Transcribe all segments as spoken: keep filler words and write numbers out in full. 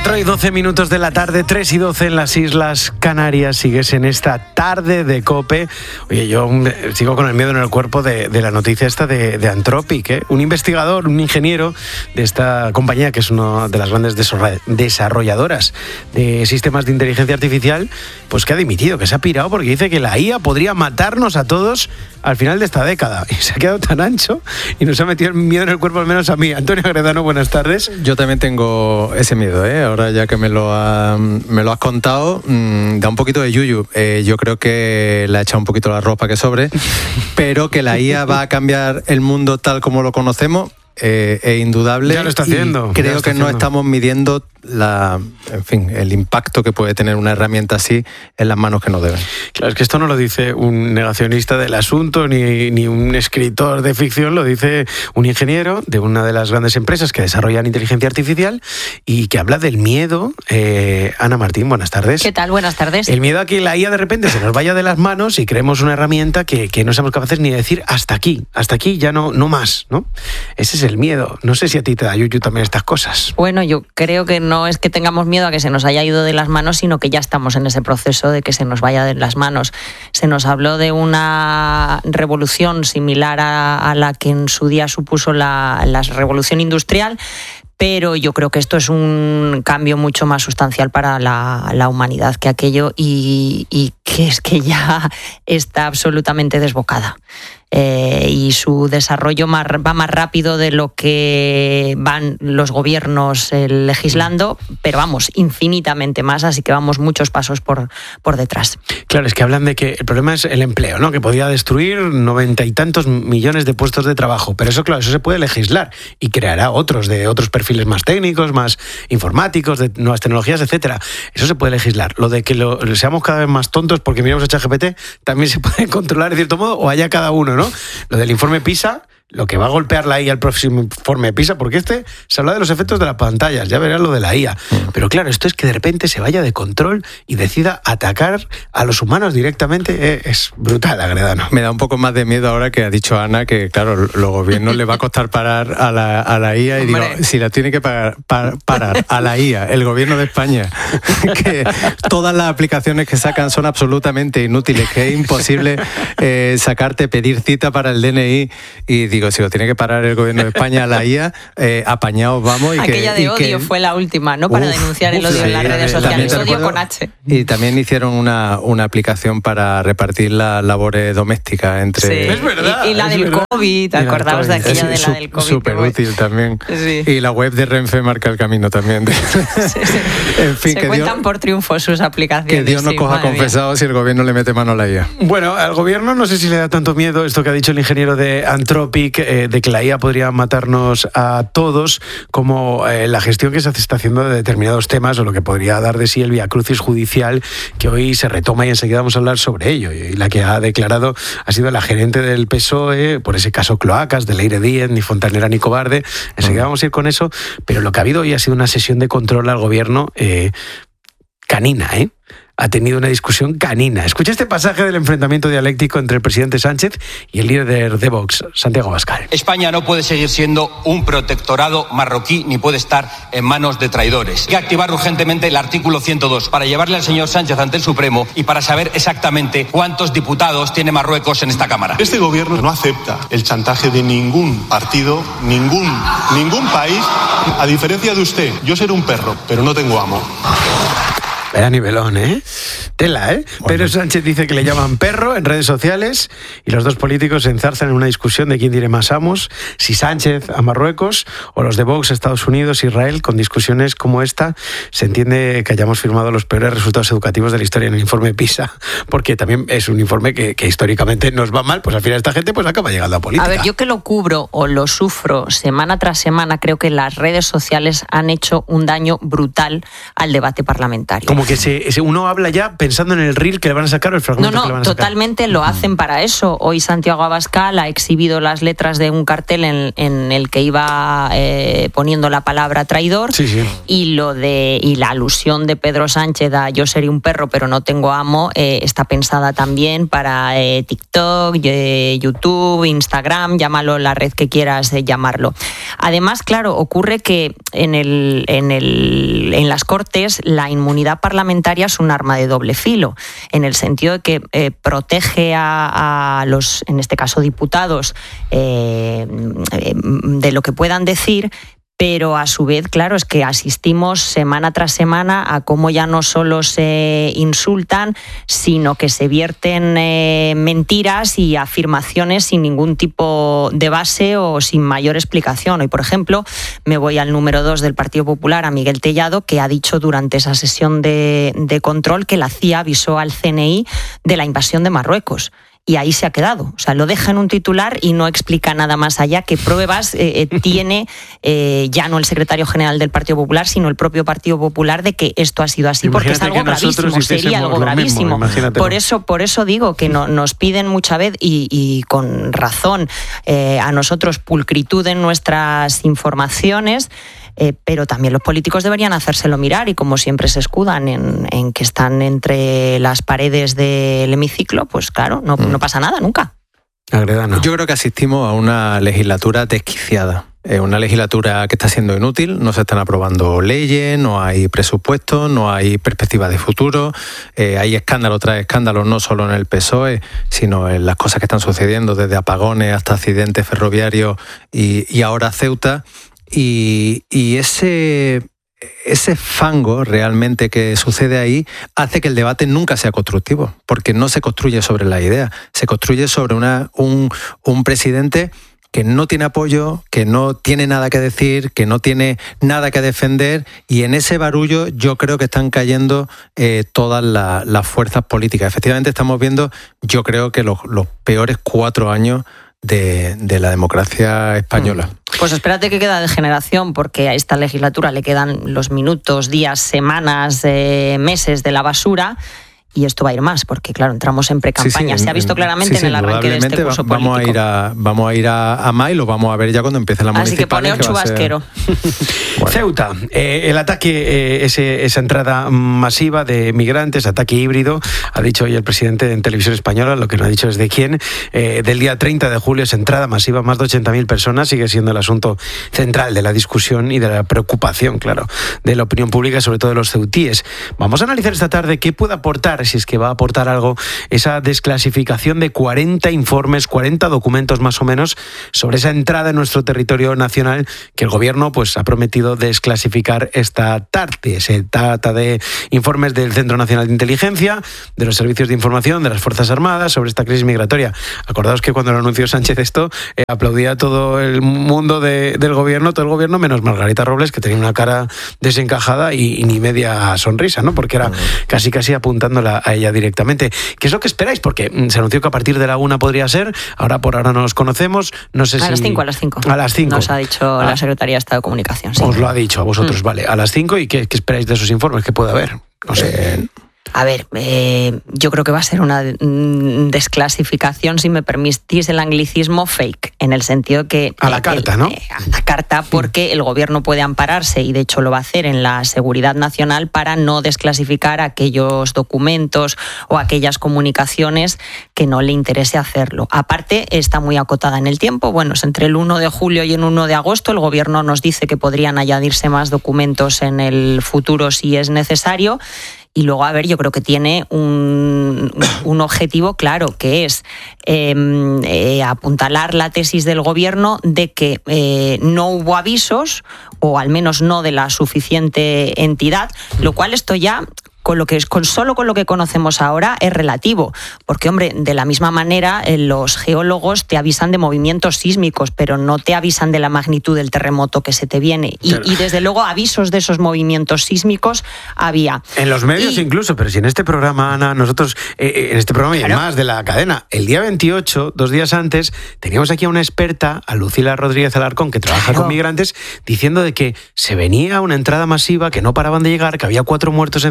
cuatro y doce minutos de la tarde, tres y doce en las Islas Canarias. Sigues en esta tarde de COPE. Oye, yo sigo con el miedo en el cuerpo de, de la noticia esta de, de Anthropic, ¿eh? Un investigador, un ingeniero de esta compañía, que es una de las grandes desarrolladoras de sistemas de inteligencia artificial, pues que ha dimitido, que se ha pirado porque dice que la I A podría matarnos a todos al final de esta década. Y se ha quedado tan ancho y nos ha metido el miedo en el cuerpo, al menos a mí. Antonio Agredano, buenas tardes. Yo también tengo ese miedo, ¿eh? Ahora ya que me lo, ha, me lo has contado, mmm, da un poquito de yuyu. Eh, yo creo que le ha echado un poquito la ropa que sobre, pero que la I A va a cambiar el mundo tal como lo conocemos. Eh, es indudable. Ya lo está haciendo. Creo está que haciendo. no estamos midiendo la, en fin, el impacto que puede tener una herramienta así en las manos que no deben. Claro, es que esto no lo dice un negacionista del asunto ni, ni un escritor de ficción, lo dice un ingeniero de una de las grandes empresas que desarrollan inteligencia artificial y que habla del miedo. Eh, Ana Martín, buenas tardes. ¿Qué tal? Buenas tardes. El miedo a que la I A de repente se nos vaya de las manos y creemos una herramienta que, que no seamos capaces ni de decir hasta aquí, hasta aquí, ya no, no más, ¿no? Ese es el miedo. No sé si a ti te da yuyu también estas cosas. Bueno, yo creo que no es que tengamos miedo a que se nos haya ido de las manos, sino que ya estamos en ese proceso de que se nos vaya de las manos. Se nos habló de una revolución similar a, a la que en su día supuso la, la revolución industrial, pero yo creo que esto es un cambio mucho más sustancial para la, la humanidad que aquello y, y que es que ya está absolutamente desbocada. Eh, y su desarrollo más, va más rápido de lo que van los gobiernos eh, legislando, pero vamos, infinitamente más, así que vamos muchos pasos por, por detrás. Claro, es que hablan de que el problema es el empleo, ¿no? Que podría destruir noventa y tantos millones de puestos de trabajo, pero eso, claro, eso se puede legislar y creará otros, de otros perfiles más técnicos, más informáticos, de nuevas tecnologías, etcétera. Eso se puede legislar. Lo de que lo, seamos cada vez más tontos porque miramos a ChatGPT también se puede controlar de cierto modo, o haya cada uno, ¿no? Lo del informe PISA, lo que va a golpear la I A al próximo informe PISA, porque este se habla de los efectos de las pantallas, ya verás lo de la I A. Pero claro, esto es que de repente se vaya de control y decida atacar a los humanos directamente. Eh, es brutal, Agredano. Me da un poco más de miedo ahora que ha dicho Ana que, claro, los gobiernos le va a costar parar a la, a la I A y Hombre. digo, si la tiene que parar, par, parar a la I A, el gobierno de España, que todas las aplicaciones que sacan son absolutamente inútiles, que es imposible eh, sacarte, pedir cita para el D N I y digo, si lo tiene que parar el gobierno de España a la I A, eh, apañados vamos. Y Aquella que, de y odio que, fue la última, ¿no? Para uf, denunciar el odio sí, en las redes sociales. Odio con H. Y también hicieron una, una aplicación para repartir las labores domésticas entre... Sí. Es verdad. Y, y la del verdad. COVID, ¿te acordabas de aquella de la del COVID? Súper útil también. Sí. Y la web de Renfe marca el camino también. Sí, sí. En fin, Se que cuentan Dios, por triunfo sus aplicaciones. Que Dios nos sí, coja confesado mía. Si el gobierno le mete mano a la I A. Bueno, al gobierno no sé si le da tanto miedo esto que ha dicho el ingeniero de Anthropic, eh, de que la I A podría matarnos a todos, como eh, la gestión que se está haciendo de determinados temas o lo que podría dar de sí el viacrucis judicial, que hoy se retoma y enseguida vamos a hablar sobre ello. Y la que ha declarado ha sido la gerente del P S O E por ese caso Cloacas, de Leire Díez, ni Fontanera ni Cobarde. Enseguida vamos a ir con eso, pero lo que ha habido hoy ha sido una sesión de control al gobierno eh, canina, ¿eh? Ha tenido una discusión canina. Escucha este pasaje del enfrentamiento dialéctico entre el presidente Sánchez y el líder de Vox, Santiago Abascal. España no puede seguir siendo un protectorado marroquí ni puede estar en manos de traidores. Hay que activar urgentemente el artículo ciento dos para llevarle al señor Sánchez ante el Supremo y para saber exactamente cuántos diputados tiene Marruecos en esta Cámara. Este gobierno no acepta el chantaje de ningún partido, ningún, ningún país. A diferencia de usted, yo seré un perro, pero no tengo amo. Vaya nivelón, ¿eh? Tela, ¿eh? Bueno. Pedro Sánchez dice que le llaman perro en redes sociales y los dos políticos se enzarzan en una discusión de quién tiene más amos, si Sánchez a Marruecos o los de Vox a Estados Unidos, Israel. Con discusiones como esta se entiende que hayamos firmado los peores resultados educativos de la historia en el informe PISA, porque también es un informe que, que históricamente nos va mal, pues al final esta gente pues acaba llegando a política. A ver, yo que lo cubro o lo sufro semana tras semana, creo que las redes sociales han hecho un daño brutal al debate parlamentario. como que se, se, uno habla ya pensando en el reel que le van a sacar o el fragmento no, no, que le van a sacar. Totalmente lo hacen para eso. Hoy Santiago Abascal ha exhibido las letras de un cartel en, en el que iba eh, poniendo la palabra traidor, sí, sí. y lo de y la alusión de Pedro Sánchez a yo seré un perro pero no tengo amo eh, está pensada también para eh, TikTok, eh, YouTube, Instagram, llámalo la red que quieras eh, llamarlo. Además, claro, ocurre que en el, en el en las Cortes la inmunidad parlamentaria es un arma de doble filo, en el sentido de que eh, protege a, a los, en este caso, diputados eh, de lo que puedan decir, pero a su vez, claro, es que asistimos semana tras semana a cómo ya no solo se insultan, sino que se vierten eh, mentiras y afirmaciones sin ningún tipo de base o sin mayor explicación. Hoy, por ejemplo, me voy al número dos del Partido Popular, a Miguel Tellado, que ha dicho durante esa sesión de, de control que la C I A avisó al C N I de la invasión de Marruecos. Y ahí se ha quedado. O sea, lo deja en un titular y no explica nada más allá. ¿Qué pruebas eh, tiene eh, ya no el secretario general del Partido Popular, sino el propio Partido Popular de que esto ha sido así? Imagínate, porque es algo gravísimo, sería algo gravísimo. Mismo, por eso, por eso digo que no, nos piden mucha vez y, y con razón eh, a nosotros pulcritud en nuestras informaciones. Eh, pero también los políticos deberían hacérselo mirar y como siempre se escudan en, en que están entre las paredes del hemiciclo, pues claro, no, mm. no pasa nada nunca. Agredano. Yo creo que asistimos a una legislatura desquiciada. Es una legislatura que está siendo inútil, no se están aprobando leyes, no hay presupuestos, no hay perspectiva de futuro, eh, hay escándalo tras escándalo, no solo en el P S O E, sino en las cosas que están sucediendo, desde apagones hasta accidentes ferroviarios y, y ahora Ceuta. Y, y ese, ese fango realmente que sucede ahí hace que el debate nunca sea constructivo, porque no se construye sobre la idea, se construye sobre una, un, un presidente que no tiene apoyo, que no tiene nada que decir, que no tiene nada que defender, y en ese barullo yo creo que están cayendo eh, todas la, las fuerzas políticas. Efectivamente estamos viendo, yo creo que los, los peores cuatro años De, de la democracia española. Pues espérate que queda de generación, porque a esta legislatura le quedan los minutos, días, semanas, eh, meses de la basura. Y esto va a ir más, porque claro, entramos en pre-campaña. Sí, sí, se ha visto claramente sí, sí, en el arranque de este curso vamos político. A ir a, vamos a ir a, a más y lo vamos a ver ya cuando empiece la municipal. Así que poneo chubasquero. Bueno. Ceuta, eh, el ataque, eh, ese, esa entrada masiva de migrantes, ataque híbrido, ha dicho hoy el presidente en Televisión Española, lo que no ha dicho es de quién, eh, del día treinta de julio, esa entrada masiva, más de ochenta mil personas, sigue siendo el asunto central de la discusión y de la preocupación, claro, de la opinión pública y sobre todo de los ceutíes. Vamos a analizar esta tarde qué puede aportar, si es que va a aportar algo, esa desclasificación de cuarenta informes, cuarenta documentos más o menos, sobre esa entrada en nuestro territorio nacional que el gobierno pues ha prometido desclasificar esta tarde. Se trata de informes del Centro Nacional de Inteligencia, de los servicios de información, de las Fuerzas Armadas, sobre esta crisis migratoria. Acordaos que cuando lo anunció Sánchez esto, eh, aplaudía todo el mundo de, del gobierno, todo el gobierno, menos Margarita Robles, que tenía una cara desencajada y, y ni media sonrisa, ¿no? Porque era casi casi apuntándola a ella directamente. ¿Qué es lo que esperáis? Porque se anunció que a partir de la una podría ser, ahora por ahora no nos conocemos, no sé a si... A las cinco, a las cinco. A las cinco. Nos ha dicho ah. la Secretaría de Estado de Comunicación, sí. Os lo ha dicho a vosotros, mm. vale. A las cinco, ¿y qué, qué esperáis de esos informes? ¿Qué puede haber? No sé... Eh... A ver, eh, yo creo que va a ser una desclasificación, si me permitís el anglicismo, fake, en el sentido que... A la eh, carta, ¿no? Eh, a la carta, porque el gobierno puede ampararse, y de hecho lo va a hacer en la seguridad nacional, para no desclasificar aquellos documentos o aquellas comunicaciones que no le interese hacerlo. Aparte, está muy acotada en el tiempo. Bueno, es entre el uno de julio y el uno de agosto. El gobierno nos dice que podrían añadirse más documentos en el futuro si es necesario. Y luego, a ver, yo creo que tiene un, un objetivo claro, que es eh, eh, apuntalar la tesis del gobierno de que eh, no hubo avisos, o al menos no de la suficiente entidad, lo cual esto ya... Con lo que es, con solo con lo que conocemos ahora es relativo, porque hombre, de la misma manera eh, los geólogos te avisan de movimientos sísmicos, pero no te avisan de la magnitud del terremoto que se te viene, y, y desde luego avisos de esos movimientos sísmicos había. En los medios y, incluso, pero si en este programa, Ana, nosotros, eh, en este programa claro. y más de la cadena, el día veintiocho, dos días antes, teníamos aquí a una experta, a Lucila Rodríguez Alarcón, que trabaja claro. con migrantes, diciendo de que se venía una entrada masiva, que no paraban de llegar, que había cuatro muertos encima de la mesa,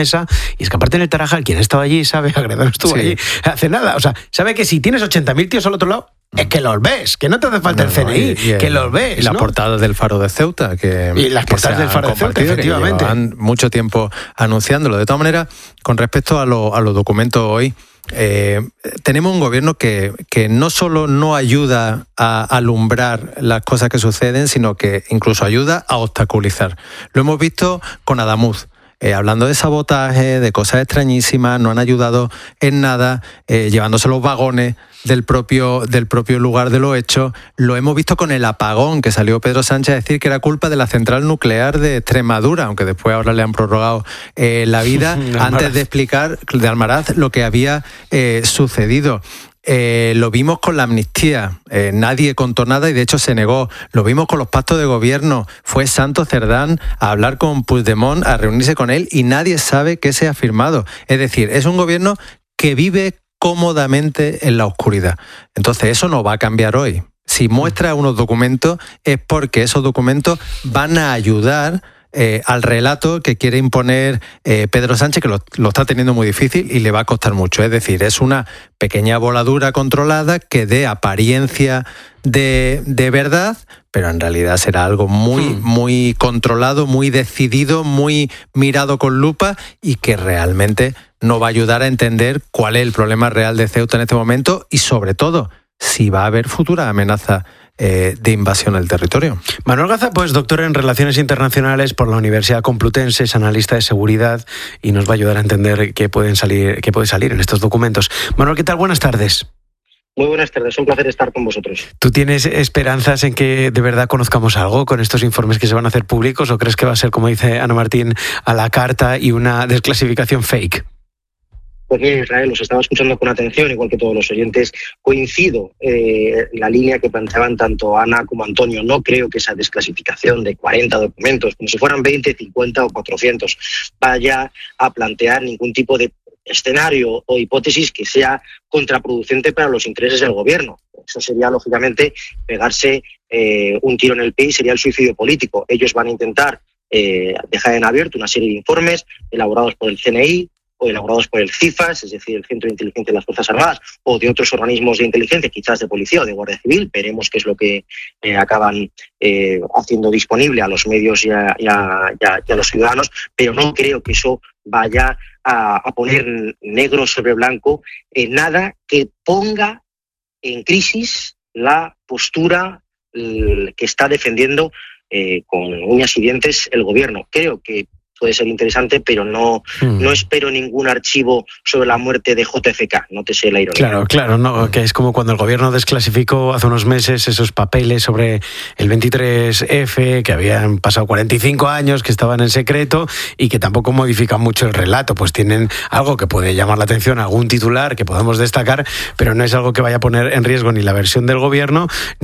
mesa, y es que aparte en el Tarajal, quien estaba allí sabe, Agreda no estuvo Sí. allí hace nada, o sea, sabe que si tienes ochenta mil tíos al otro lado, es que los ves, que no te hace falta No, el C N I, y- y que el- los ves, Y las ¿no? portadas del Faro de Ceuta, que, Y las que portadas se del han Faro de Ceuta, compartido, que efectivamente. llevaban mucho tiempo anunciándolo. De todas maneras, con respecto a, lo- a los documentos hoy, eh, tenemos un gobierno que, que no solo no ayuda a alumbrar las cosas que suceden, sino que incluso ayuda a obstaculizar. Lo hemos visto con Adamuz. Eh, hablando de sabotaje, de cosas extrañísimas, no han ayudado en nada, eh, llevándose los vagones del propio, del propio lugar de los hechos. Lo hemos visto con el apagón, que salió Pedro Sánchez a decir que era culpa de la central nuclear de Extremadura, aunque después ahora le han prorrogado eh, la vida, antes de explicar de Almaraz lo que había eh, sucedido. Eh, lo vimos con la amnistía, eh, nadie contó nada y de hecho se negó. Lo vimos con los pactos de gobierno, fue Santos Cerdán a hablar con Puigdemont, a reunirse con él y nadie sabe qué se ha firmado. Es decir, es un gobierno que vive cómodamente en la oscuridad. Entonces eso no va a cambiar hoy. Si muestra unos documentos es porque esos documentos van a ayudar Eh, al relato que quiere imponer eh, Pedro Sánchez, que lo, lo está teniendo muy difícil y le va a costar mucho. Es decir, es una pequeña voladura controlada que dé apariencia de, de verdad, pero en realidad será algo muy, hmm. muy controlado, muy decidido, muy mirado con lupa y que realmente no va a ayudar a entender cuál es el problema real de Ceuta en este momento y, sobre todo, si va a haber futura amenaza Eh, de invasión del territorio. Manuel Gaza, pues doctor en Relaciones Internacionales por la Universidad Complutense, es analista de seguridad y nos va a ayudar a entender qué pueden salir, qué puede salir en estos documentos. Manuel, ¿qué tal? Buenas tardes. Muy buenas tardes, un placer estar con vosotros. ¿Tú tienes esperanzas en que de verdad conozcamos algo con estos informes que se van a hacer públicos o crees que va a ser, como dice Ana Martín, a la carta y una desclasificación fake? Pues bien, Israel, os estaba escuchando con atención, igual que todos los oyentes. Coincido eh, en la línea que planteaban tanto Ana como Antonio. No creo que esa desclasificación de cuarenta documentos, como si fueran veinte, cincuenta o cuatrocientos, vaya a plantear ningún tipo de escenario o hipótesis que sea contraproducente para los intereses del gobierno. Eso sería, lógicamente, pegarse eh, un tiro en el pie y sería el suicidio político. Ellos van a intentar eh, dejar en abierto una serie de informes elaborados por el C N I, o elaborados por el CIFAS, es decir, el Centro de Inteligencia de las Fuerzas Armadas, o de otros organismos de inteligencia, quizás de policía o de Guardia Civil. Veremos qué es lo que eh, acaban eh, haciendo disponible a los medios y a, y, a, y, a, y a los ciudadanos, pero no creo que eso vaya a, a poner negro sobre blanco en nada que ponga en crisis la postura eh, que está defendiendo eh, con uñas y dientes el gobierno. Creo que puede ser interesante, pero no, mm. no espero ningún archivo sobre la muerte de J F K, no te sé la ironía. Claro, claro, no, que es como cuando el gobierno desclasificó hace unos meses esos papeles sobre el veintitrés F, que habían pasado cuarenta y cinco años, que estaban en secreto y que tampoco modifican mucho el relato, pues tienen algo que puede llamar la atención, algún titular que podamos destacar, pero no es algo que vaya a poner en riesgo ni la versión del gobierno,